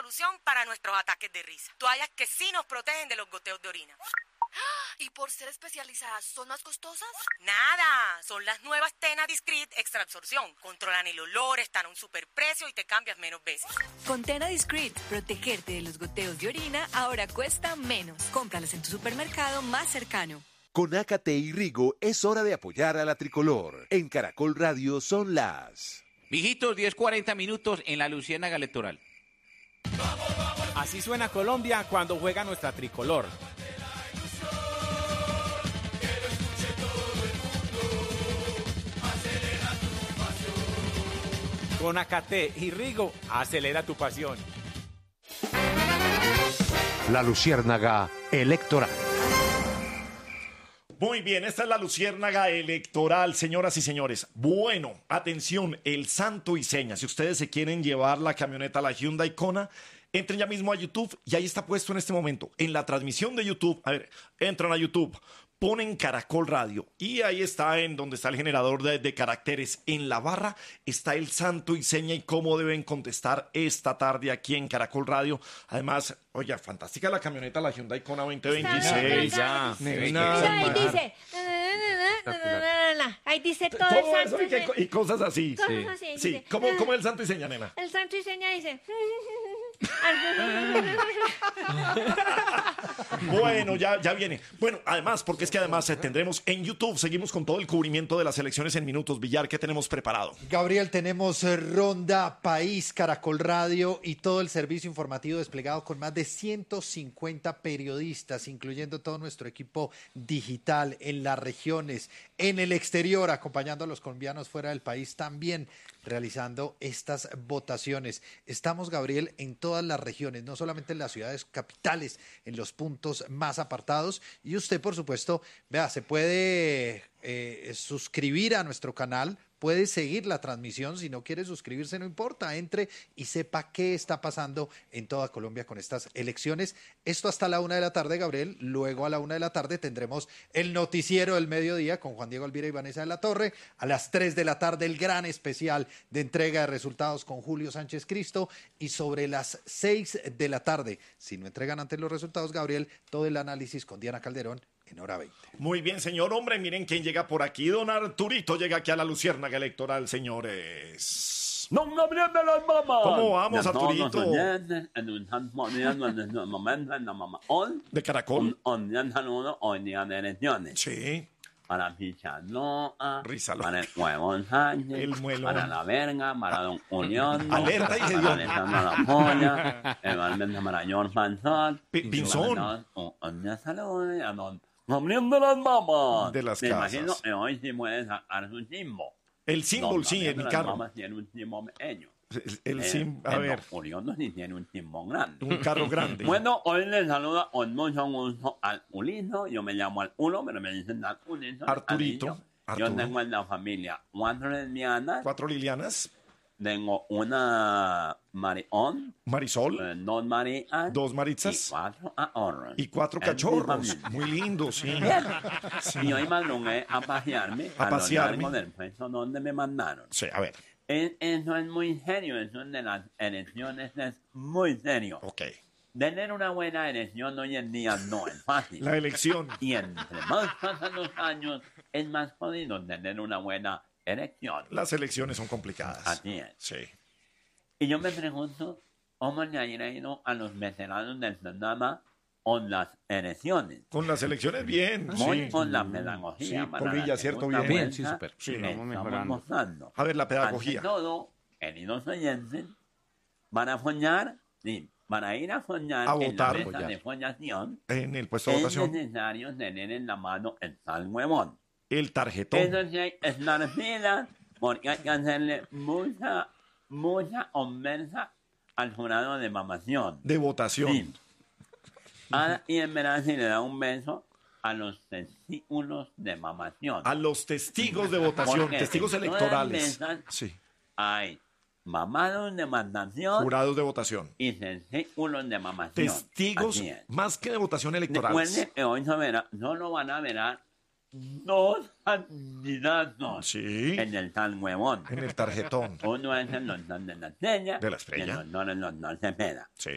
solución para nuestros ataques de risa. Toallas que sí nos protegen de los goteos de orina. ¿Y por ser especializadas son más costosas? Nada, son las nuevas Tena Discreet Extra Absorción. Controlan el olor, están a un superprecio y te cambias menos veces. Con Tena Discreet, protegerte de los goteos de orina ahora cuesta menos. Cómpralas en tu supermercado más cercano. Con Ácate y Rigo es hora de apoyar a la tricolor. En Caracol Radio son las... Mijitos, 10:40 minutos en la Luciérnaga Electoral. Así suena Colombia cuando juega nuestra tricolor. Con Ácate y Rigo, acelera tu pasión. La Luciérnaga Electoral. Muy bien, esta es la Luciérnaga Electoral, señoras y señores. Bueno, atención, el santo y seña. Si ustedes se quieren llevar la camioneta, la Hyundai Kona, entren ya mismo a YouTube y ahí está puesto en este momento, en la transmisión de YouTube. A ver, entran a YouTube, ponen Caracol Radio y ahí está en donde está el generador de caracteres. En la barra está el santo y seña y cómo deben contestar esta tarde aquí en Caracol Radio. Además, oye, fantástica la camioneta, la Hyundai Kona 2026. Ya. Ahí dice. Ahí dice todo el santo eso y cosas así. Cosas así, Sí, dice. ¿cómo es el santo y seña, nena? El santo y seña dice. Bueno, ya viene. Bueno, además, porque es que además tendremos en YouTube, seguimos con todo el cubrimiento de las elecciones en minutos. Villar, ¿qué tenemos preparado? Gabriel, tenemos Ronda País, Caracol Radio y todo el servicio informativo desplegado con más de 150 periodistas, incluyendo todo nuestro equipo digital en las regiones, en el exterior, acompañando a los colombianos fuera del país también, realizando estas votaciones. Estamos, Gabriel, en todas las regiones, no solamente en las ciudades capitales, en los puntos más apartados. Y usted, por supuesto, vea, se puede suscribir a nuestro canal, puede seguir la transmisión. Si no quiere suscribirse, no importa, entre y sepa qué está pasando en toda Colombia con estas elecciones. Esto hasta la 1:00 p.m, Gabriel. Luego a la 1:00 p.m. tendremos el noticiero del mediodía con Juan Diego Alvira y Vanessa de la Torre. A las 3:00 p.m, el gran especial de entrega de resultados con Julio Sánchez Cristo. Y sobre las 6:00 p.m, si no entregan antes los resultados, Gabriel, todo el análisis con Diana Calderón en hora 20. Muy bien, señor hombre, miren quién llega por aquí. Don Arturito llega aquí a la Luciérnaga Electoral, señores. Don Gabriel de las Mamas. ¿Cmo vamos, Arturito? ¿De Caracol? Un saludo hoy día de elecciones. Sí. Para Pichanoa, Risa para el Huevón Sánchez, El Muelón. para La Verga, para Don Unión, Alerta y para hediondo. Alessandra La Polla, igualmente para George Panzón. Pinzón. Un saludo a Don Gabriel de las Mamas. De las Me casas. imagino que hoy sí puede sacar su símbolo. El símbolo, sí, Gabriel en de mi las carro. Mamas tiene un símbolo pequeño. A ver, Don Unión sí tiene un símbolo grande. un carro grande. Bueno, hoy les saluda con mucho gusto al Uliso. Yo me llamo al Uno, pero me dicen al Uliso. Arturito. Yo Arturo. tengo en la familia 4 lesbianas. 4 Lilianas. Tengo una Marión, Marisol. 2 Marías 2 y Maritzas. 4 ahorros. Y 4 Es mi cachorros. familia. Muy lindos, sí. Bien. Sí. Y hoy madrugué a pasearme A a lo pasearme. largo del puesto donde me mandaron. Sí, a ver. Eso es muy serio, eso de las elecciones es muy serio. Ok. Tener una buena elección hoy en día no es fácil. La elección. Y entre más pasan los años, es más jodido tener una buena elección. Las elecciones son complicadas. Así es. Sí. Y yo me pregunto, ¿cómo le ha ido a los veteranos del programa con las elecciones? Con las elecciones, bien. Muy Sí. con la pedagogía. Sí, para Polilla, la cierto, segunda bien. vuelta Sí, súper. Sí, que vamos estamos mejorando. mostrando. A ver, la pedagogía. Ante todo, queridos oyentes, van a follar, sí, para ir a follar A en votar. la mesa de follación, En el puesto de es votación. necesario tener en la mano el tal huevón. El tarjetón. Eso sí hay que estar fila, porque hay que hacerle mucha conversa al jurado de mamación. De votación. Sí. Y en verdad si le da un beso a los testículos de mamación. A los testigos de votación. Porque Testigos en todas electorales. mesas Sí. Hay mamados de mamación Jurados de votación. y testículos de mamación. Testigos Así es. más que de votación electorales. Recuerde que hoy solo van a ver 2 candidatos Sí. en el tal huevón. En el tarjetón. Uno es el doctor de la Estrella De la y Estrella. el doctor Cepeda. Sí.